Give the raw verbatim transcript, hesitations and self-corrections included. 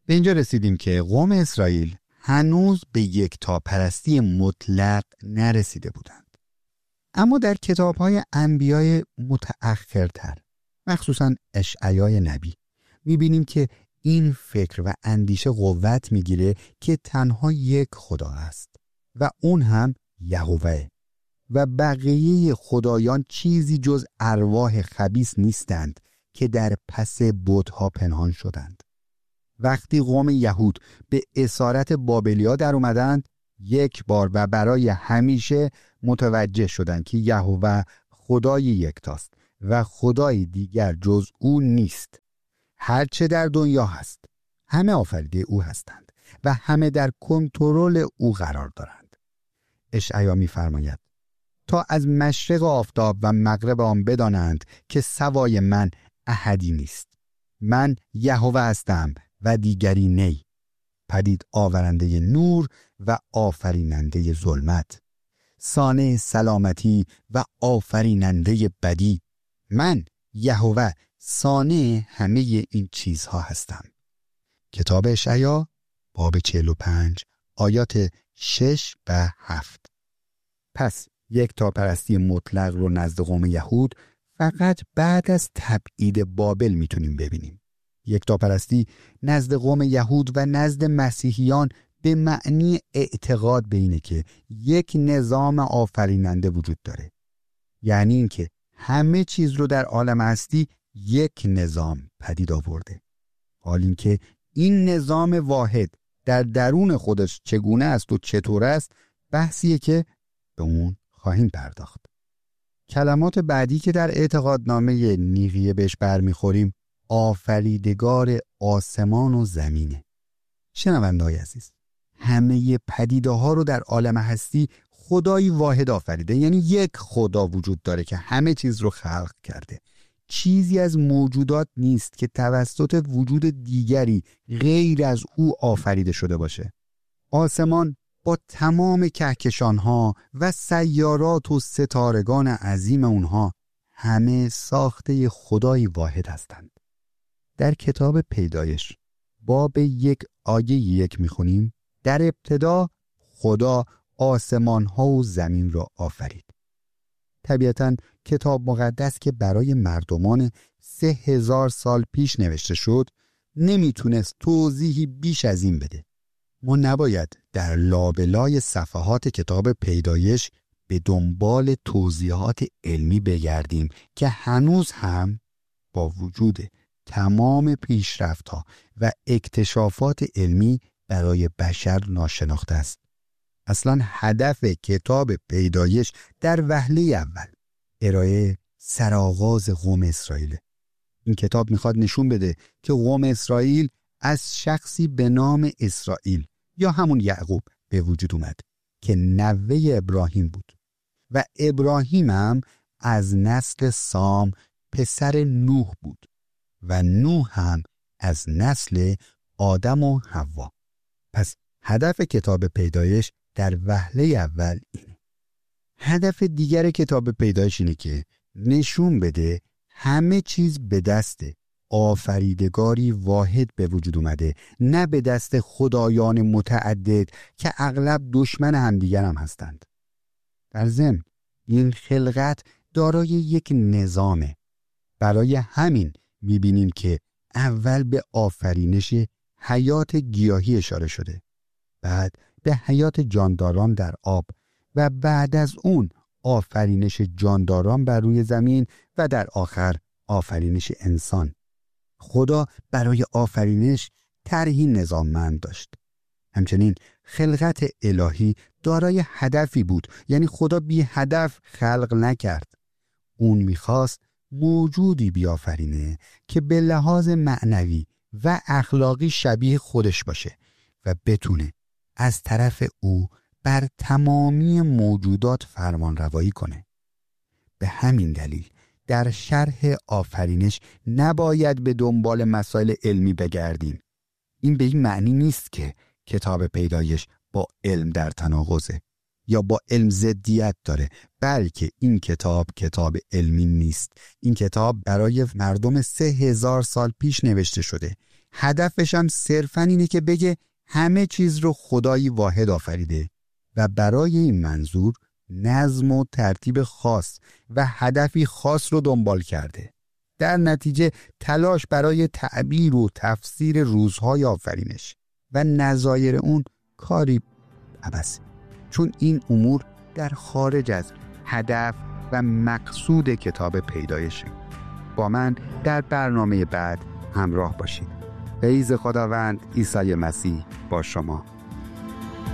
به اینجا رسیدیم که قوم اسرائیل هنوز به یکتاپرستی مطلق نرسیده بودند. اما در کتاب‌های انبیای متأخرتر، مخصوصاً اشعیای نبی، می‌بینیم که این فکر و اندیشه قوت می‌گیره که تنها یک خدا است و اون هم یهوه و بقیه خدایان چیزی جز ارواح خبیث نیستند که در پس بت‌ها پنهان شدند. وقتی قوم یهود به اسارت بابلیا در اومدند، یک بار و برای همیشه متوجه شدند که یهوه خدای یکتاست و خدای دیگر جز او نیست. هرچه در دنیا هست همه آفریده او هستند و همه در کنترل او قرار دارند. اشعیا می‌فرماید تا از مشرق آفتاب و مغرب آن بدانند که سوای من احدی نیست. من یهوه هستم و دیگری نی، پدید آورنده نور و آفریننده ظلمت، صانع سلامتی و آفریننده بدی. من یهوه صانع همه این چیزها هستم. کتاب اشعیا باب چهل و پنج آیات شش و هفت. پس یکتاپرستی مطلق رو نزد قوم یهود فقط بعد از تبعید بابل میتونیم ببینیم. یکتاپرستی نزد قوم یهود و نزد مسیحیان به معنی اعتقاد به اینه که یک نظام آفریننده وجود داره، یعنی این که همه چیز رو در عالم هستی یک نظام پدید آورده. حال این که این نظام واحد در درون خودش چگونه است و چطور است بحثیه که به اون خواهیم پرداخت. کلمات بعدی که در اعتقادنامه نیقیه بهش برمیخوریم آفریدگار آسمان و زمینه. شنونده‌های عزیز، همه پدیده ها رو در عالم هستی خدای واحد آفریده، یعنی یک خدا وجود داره که همه چیز رو خلق کرده. چیزی از موجودات نیست که توسط وجود دیگری غیر از او آفریده شده باشه. آسمان با تمام کهکشانها و سیارات و ستارگان عظیم اونها همه ساخته خدای واحد هستند. در کتاب پیدایش باب یک آیه یک میخونیم در ابتدا خدا آسمان ها و زمین را آفرید. طبیعتاً کتاب مقدس که برای مردمان سه هزار سال پیش نوشته شد نمیتونست توضیحی بیش از این بده. ما نباید در لابلای صفحات کتاب پیدایش به دنبال توضیحات علمی بگردیم که هنوز هم با وجود تمام پیشرفت‌ها و اکتشافات علمی برای بشر ناشناخته است. اصلا هدف کتاب پیدایش در وهله اول ارائه سرآغاز قوم اسرائیل. این کتاب میخواد نشون بده که قوم اسرائیل از شخصی به نام اسرائیل یا همون یعقوب به وجود اومد که نوه ابراهیم بود و ابراهیم هم از نسل سام پسر نوح بود و نوح هم از نسل آدم و حوا. پس هدف کتاب پیدایش در وهله اول اینه. هدف دیگر کتاب پیدایش اینه که نشون بده همه چیز به دست آفریدگاری واحد به وجود اومده، نه به دست خدایان متعدد که اغلب دشمن همدیگر هم هستند. در ضمن این خلقت دارای یک نظامه. برای همین میبینیم که اول به آفرینش حیات گیاهی اشاره شده، بعد به حیات جانداران در آب و بعد از اون آفرینش جانداران بر روی زمین و در آخر آفرینش انسان. خدا برای آفرینش طرحی نظاممند داشت. همچنین خلقت الهی دارای هدفی بود، یعنی خدا بی هدف خلق نکرد. اون میخواست موجودی بیافرینه که به لحاظ معنوی و اخلاقی شبیه خودش باشه و بتونه از طرف او بر تمامی موجودات فرمان روایی کنه. به همین دلیل در شرح آفرینش نباید به دنبال مسائل علمی بگردیم. این به این معنی نیست که کتاب پیدایش با علم در تناقضه. یا با علم ضدیت داره، بلکه این کتاب کتاب علمی نیست. این کتاب برای مردم سه هزار سال پیش نوشته شده. هدفش هم صرفاً اینه که بگه همه چیز رو خدایی واحد آفریده و برای این منظور نظم و ترتیب خاص و هدفی خاص رو دنبال کرده. در نتیجه تلاش برای تعبیر و تفسیر روزهای آفرینش و نظایر اون کاری عبثی، چون این امور در خارج از هدف و مقصود کتاب پیدایشه. با من در برنامه بعد همراه باشید. فیض خداوند عیسی مسیح با شما.